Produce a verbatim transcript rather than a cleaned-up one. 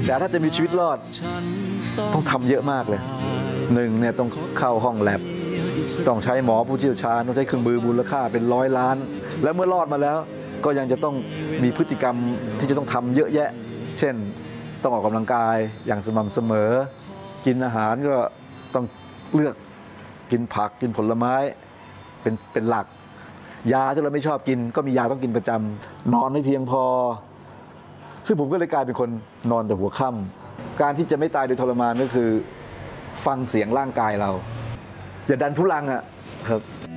แต่ถ้าจะมีชีวิตรอดต้องทำเยอะมากเลยหนึ่งเนี่ยต้องเข้าห้องแลบต้องใช้หมอผู้เชี่ยวชาญต้องใช้เครื่องมือมูลค่าเป็นร้อยล้านแล้วเมื่อรอดมาแล้วก็ยังจะต้องมีพฤติกรรมที่จะต้องทำเยอะแยะเช่นต้องออกกำลังกายอย่างสม่ำเสมอกินอาหารก็ต้องเลือกกินผักกินผลไม้เป็นเป็นหลักยาที่เราไม่ชอบกินก็มียาต้องกินประจำนอนให้เพียงพอซึ่งผมก็เลยกลายเป็นคนนอนแต่หัวค่ำการที่จะไม่ตายโดยทรมานก็คือฟังเสียงร่างกายเราอย่าดันทุลังอ่ะครับ